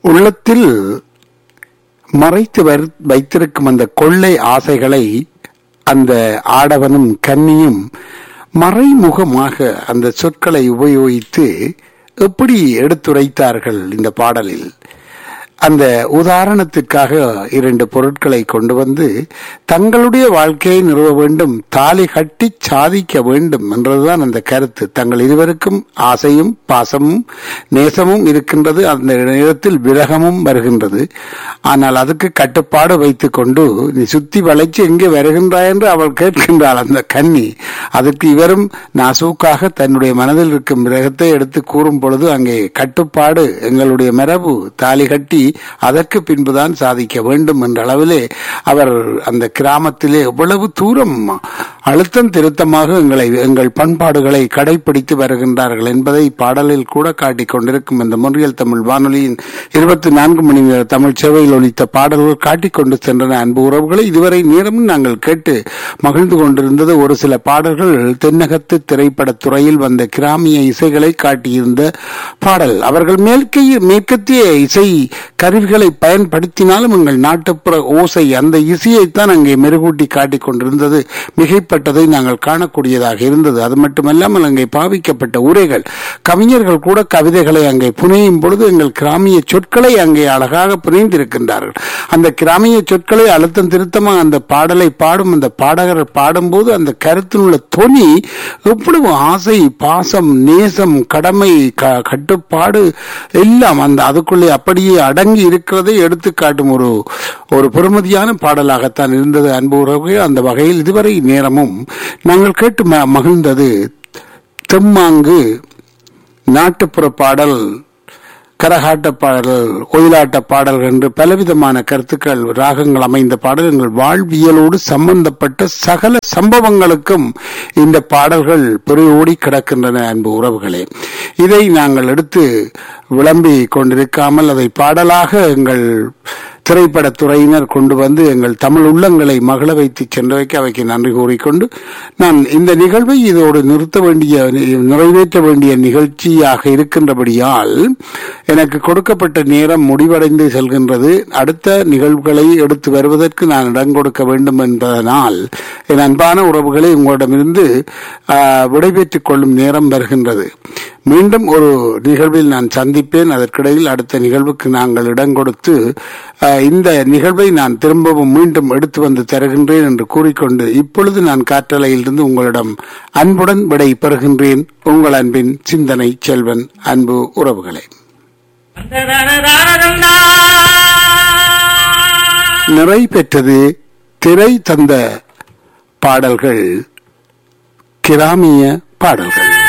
உள்ளத்தில் மறைத்து வைத்திருக்கும் அந்த கொள்ளை ஆசைகளை அந்த ஆடவனும் கன்னியும் மறைமுகமாக அந்த சொற்களை உபயோகித்து எப்படி எடுத்துரைத்தார்கள் இந்த பாடலில். அந்த உதாரணத்திற்காக 2 பொருட்களை கொண்டு வந்து தங்களுடைய வாழ்க்கையை நிறுவ வேண்டும், தாலி கட்டி சாதிக்க வேண்டும் என்றதுதான் அந்த கருத்து. தங்கள் இருவருக்கும் ஆசையும் பாசமும் நேசமும் இருக்கின்றது, அந்த நேரத்தில் விரகமும் வருகின்றது. ஆனால் அதுக்கு கட்டுப்பாடு வைத்துக் கொண்டு நீ சுத்தி வளைச்சு எங்கே வருகின்றாய் என்று அவள் கேட்கின்றாள் அந்த கன்னி. அதுக்கு இவரும் நாசூக்காக தன்னுடைய மனதில் இருக்கும் விரகத்தை எடுத்து கூறும் பொழுது அங்கே கட்டுப்பாடு, எங்களுடைய மரபு, தாலி கட்டி அதற்கு பின்புதான் சாதிக்க வேண்டும் என்ற அளவிலே அவர் அந்த கிராமத்திலே எவ்வளவு தூரம் அழுத்தம் திருத்தமாக எங்கள் பண்பாடுகளை கடைபிடித்து வருகின்றார்கள் என்பதை பாடலில் கூட காட்டிக் கொண்டிருக்கும் இந்த மொன்றியல் தமிழ் வானொலியின் 24 மணி நேர தமிழ் சேவையில் ஒலித்த பாடல்கள் காட்டிக் கொண்டு சென்றன. அன்பு உறவுகளை இதுவரை நேரமும் நாங்கள் கேட்டு மகிழ்ந்து கொண்டிருந்தது ஒரு சில பாடல்கள் தென்னகத்து திரைப்பட துறையில் வந்த கிராமிய இசைகளை காட்டியிருந்த பாடல். அவர்கள் மேற்கத்திய இசை கருவிகளை பயன்படுத்தினாலும் எங்கள் நாட்டுப்புற ஓசை அந்த இசையைத்தான் அங்கே மெருகூட்டி காட்டிக் கொண்டிருந்தது. மிகைப்பட்டதை நாங்கள் காணக்கூடியதாக இருந்தது. அது மட்டுமல்லாமல் அங்கே பாவிக்கப்பட்ட உரைகள், கவிஞர்கள் கூட கவிதைகளை அங்கே புனையும் பொழுது எங்கள் கிராமிய சொற்களை அங்கே அழகாக புனைந்திருக்கின்றார்கள். அந்த கிராமிய சொற்களை அழுத்தம் திருத்தமாக அந்த பாடலை பாடும் அந்த பாடகர் பாடும்போது அந்த கருத்தினுள்ள தொனி எவ்வளவு ஆசை, பாசம், நேசம், கடமை, கட்டுப்பாடு எல்லாம் அந்த அதுக்குள்ளே அப்படியே அடங்கி இருக்கிறதை எடுத்து காட்டும் ஒரு பெருமதியான பாடலாகத்தான் இருந்தது. அன்பு உறவுகள், அந்த வகையில் இதுவரை நேரமும் நாங்கள் கேட்டு மகிழ்ந்தது தெம்மாங்கு நாட்டுப்புற பாடல், கரகாட்ட பாடல், ஒயிலாட்ட பாடல்கள் என்று பலவிதமான கருத்துக்கள், ராகங்கள் அமைந்த பாடல்கள், வாழ்வியலோடு சம்பந்தப்பட்ட சகல சம்பவங்களுக்கும் இந்த பாடல்கள் பெருவோடி கிடக்கின்றன. அன்பு உறவுகளே, இதை நாங்கள் எடுத்து விளம்பி கொண்டிருக்காமல் அதை பாடலாக எங்கள் திரைப்படத்துறையினர் கொண்டு வந்து எங்கள் தமிழ் உள்ளங்களை மகள வைத்து சென்றவைக்கு அவைக்கு நன்றி கூறிக்கொண்டு நான் இந்த நிகழ்வை இதோடு நிறைவேற்ற வேண்டிய நிகழ்ச்சியாக இருக்கின்றபடியால் எனக்கு கொடுக்கப்பட்ட நேரம் முடிவடைந்து செல்கின்றது. அடுத்த நிகழ்வுகளை எடுத்து வருவதற்கு நான் இடம் கொடுக்க வேண்டும் என்பதனால் என் அன்பான உறவுகளை உங்களிடமிருந்து விடைபெற்றுக் கொள்ளும் நேரம் வருகின்றது. மீண்டும் ஒரு நிகழ்வில் நான் சந்திப்பேன். அதற்கிடையில் அடுத்த நிகழ்வுக்கு நாங்கள் இடம் கொடுத்து இந்த நிகழ்வை நான் திரும்பவும் மீண்டும் எடுத்து வந்து தருகின்றேன் என்று கூறிக்கொண்டு இப்பொழுது நான் காற்றலையிலிருந்து உங்களிடம் அன்புடன் விடை பெறுகின்றேன். உங்கள் அன்பின் சிந்தனை செல்வன். அன்பு உறவுகளே, நிறை பெற்றது திரை தந்த பாடல்கள், கிராமிய பாடல்கள்.